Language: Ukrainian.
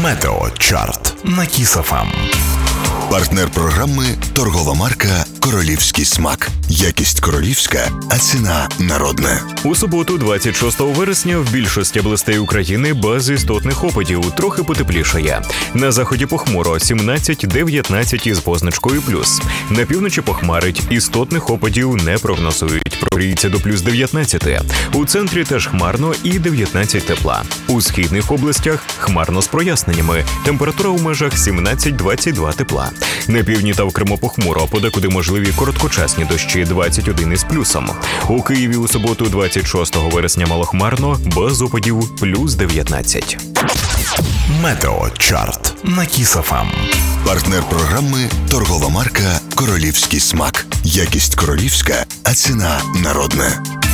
Метеочарт на Кіс ФМ. Партнер програми – торгова марка «Королівський смак». Якість королівська, а ціна народна. У суботу, 26 вересня, в більшості областей України без істотних опадів, трохи потеплішає. На заході похмуро, 17-19 із позначкою плюс. На півночі похмарить, істотних опадів не прогнозують. Прогріється до плюс 19. У центрі теж хмарно і 19 тепла. У східних областях хмарно з проясненнями. Температура у межах 17-22 тепла. На півдні та в Криму похмуро, подекуди можливі короткочасні дощі, 21 із плюсом. У Києві у суботу, 26 вересня, малохмарно, без опадів, плюс 19. Метеочарт на Кіс ФМ. Партнер програми – торгова марка «Королівський смак». Якість королівська, а ціна народна.